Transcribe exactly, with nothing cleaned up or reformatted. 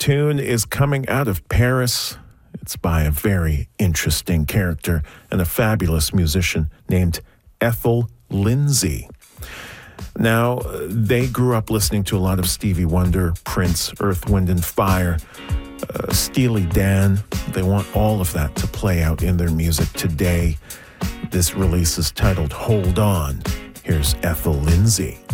tune is coming out of Paris. It's by a very interesting character and a fabulous musician named Ethel Lindsay. Now, they grew up listening to a lot of Stevie Wonder, Prince, Earth, Wind and Fire, uh, Steely Dan. They want all of that to play out in their music today. This release is titled Hold On. Here's Ethel Lindsay.